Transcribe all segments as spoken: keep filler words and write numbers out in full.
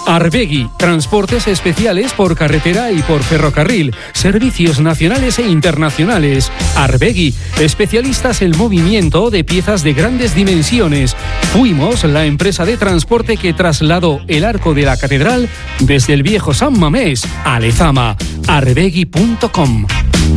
Arbegui, transportes especiales por carretera y por ferrocarril, servicios nacionales e internacionales. Arbegui, especialistas en movimiento de piezas de grandes dimensiones. Fuimos la empresa de transporte que trasladó el arco de la catedral desde el viejo San Mamés a Lezama. arbegui punto com.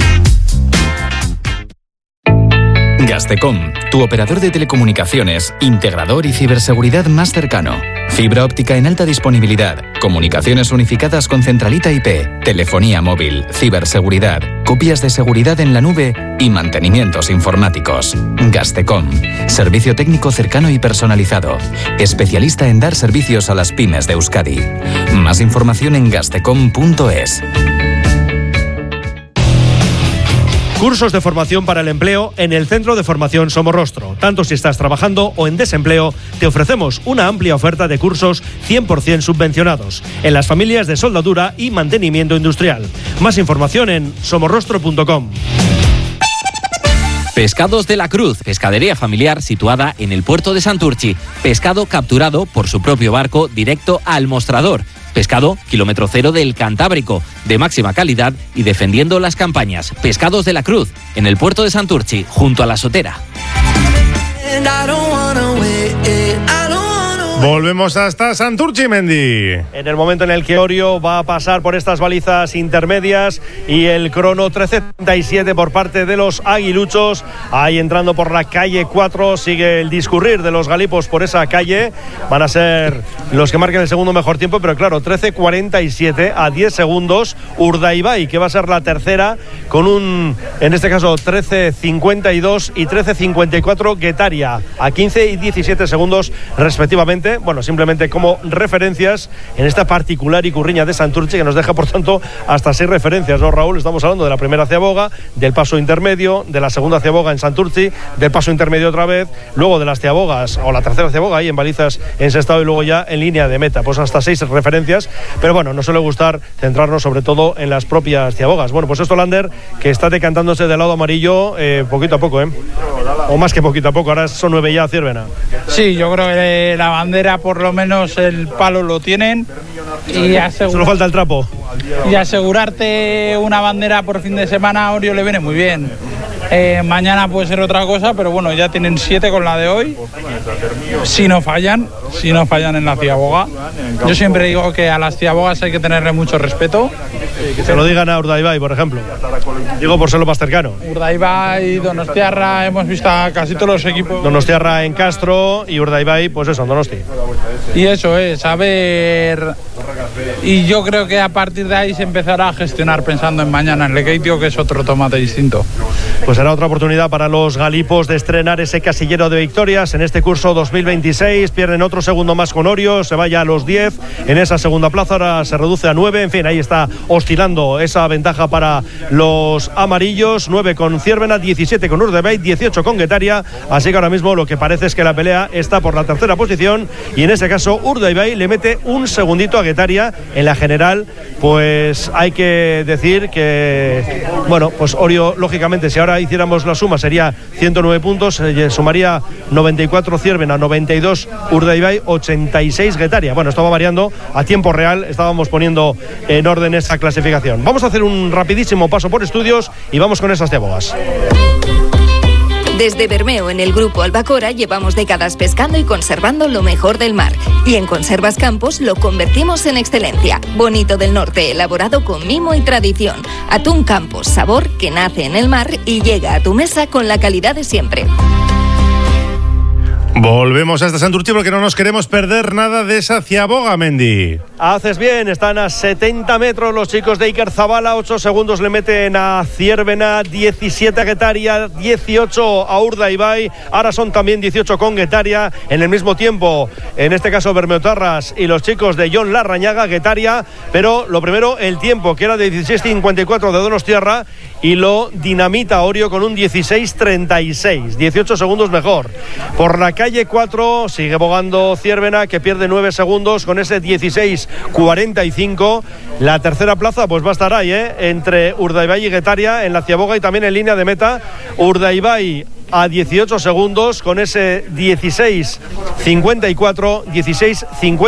Gastecom, tu operador de telecomunicaciones, integrador y ciberseguridad más cercano. Fibra óptica en alta disponibilidad, comunicaciones unificadas con centralita I P, telefonía móvil, ciberseguridad, copias de seguridad en la nube y mantenimientos informáticos. Gastecom, servicio técnico cercano y personalizado, especialista en dar servicios a las pymes de Euskadi. Más información en gastecom punto es. Cursos de formación para el empleo en el Centro de Formación Somorrostro. Tanto si estás trabajando o en desempleo, te ofrecemos una amplia oferta de cursos cien por ciento subvencionados en las familias de soldadura y mantenimiento industrial. Más información en somorrostro punto com. Pescados de la Cruz, pescadería familiar situada en el puerto de Santurchi. Pescado capturado por su propio barco directo al mostrador. Pescado kilómetro cero del Cantábrico, de máxima calidad y defendiendo las campañas. Pescados de la Cruz, en el puerto de Santurchi, junto a la Sotera. Volvemos hasta Santurchi, Mendy. En el momento en el que Orio va a pasar por estas balizas intermedias y el crono trece treinta y siete por parte de los aguiluchos, ahí entrando por la calle cuatro, sigue el discurrir de los galipos por esa calle, van a ser los que marquen el segundo mejor tiempo, pero claro, trece cuarenta y siete a diez segundos, Urdaibai, que va a ser la tercera, con un, en este caso, trece cincuenta y dos y trece cincuenta y cuatro Guetaria, a quince y diecisiete segundos respectivamente. Bueno, simplemente como referencias en esta particular Icurriña de Santurchi, que nos deja, por tanto, hasta seis referencias, ¿no, Raúl? Estamos hablando de la primera ciaboga, del paso intermedio, de la segunda ciaboga en Santurchi, del paso intermedio otra vez, luego de las ciabogas, o la tercera ciaboga ahí en balizas en Sestao y luego ya en línea de meta, pues hasta seis referencias, pero bueno, nos suele gustar centrarnos sobre todo en las propias ciabogas. Bueno, pues esto, Lander, que está decantándose del lado amarillo eh, poquito a poco, ¿eh? O más que poquito a poco, ahora son nueve ya, Ciervena. Sí, yo creo que la bandera por lo menos el palo lo tienen y asegurar, solo falta el trapo y asegurarte una bandera por fin de semana a Orio le viene muy bien. Eh, mañana puede ser otra cosa, pero bueno, ya tienen siete con la de hoy. Si no fallan, si no fallan en la ciaboga. Yo siempre digo que a las ciabogas hay que tenerle mucho respeto. Que se lo digan a Urdaibai, por ejemplo. Digo por ser lo más cercano. Urdaibai, Donostiarra, hemos visto a casi todos los equipos. Donostiarra en Castro y Urdaibai, pues eso, en Donosti. Y eso es, a ver. Y yo creo que a partir de ahí se empezará a gestionar pensando en mañana en Lekeitio, que es otro tomate distinto. Pues será otra oportunidad para los galipos de estrenar ese casillero de victorias en este curso dos mil veintiséis. Pierden otro segundo más con Orio, se vaya a los diez en esa segunda plaza, ahora se reduce a nueve. En fin, ahí está oscilando esa ventaja para los amarillos. nueve con Ciervena, diecisiete con Urdaibai, dieciocho con Guetaria. Así que ahora mismo lo que parece es que la pelea está por la tercera posición y en ese caso Urdaibai le mete un segundito a Guetaria. En la general, pues hay que decir que, bueno, pues Orio, lógicamente, si ahora hiciéramos la suma sería ciento nueve puntos, eh, sumaría noventa y cuatro Ciervena, noventa y dos Urdaibai, ochenta y seis Guetaria. Bueno, esto va variando a tiempo real, estábamos poniendo en orden esa clasificación. Vamos a hacer un rapidísimo paso por estudios y vamos con esas ciabogas. Desde Bermeo, en el Grupo Albacora, llevamos décadas pescando y conservando lo mejor del mar. Y en Conservas Campos lo convertimos en excelencia. Bonito del Norte, elaborado con mimo y tradición. Atún Campos, sabor que nace en el mar y llega a tu mesa con la calidad de siempre. Volvemos hasta Santurchi porque no nos queremos perder nada de esa ciaboga, Mendy. Haces bien, están a setenta metros los chicos de Iker Zabala, ocho segundos le meten a Ciervena, diecisiete a Guetaria, dieciocho a Urdaibai, ahora son también dieciocho con Guetaria, en el mismo tiempo, en este caso Bermeotarras y los chicos de John Larrañaga, Guetaria, pero lo primero, el tiempo, que era de dieciséis cincuenta y cuatro de Donostiarra, y lo dinamita Orio con un dieciséis treinta y seis, dieciocho segundos mejor. Por la calle cuatro sigue bogando Ciervena, que pierde nueve segundos con ese dieciséis cuarenta y cinco. La tercera plaza pues va a estar ahí, ¿eh? entre Urdaibai y Guetaria en la ciaboga y también en línea de meta. Urdaibai a dieciocho segundos con ese dieciséis cincuenta y cuatro, dieciséis cincuenta.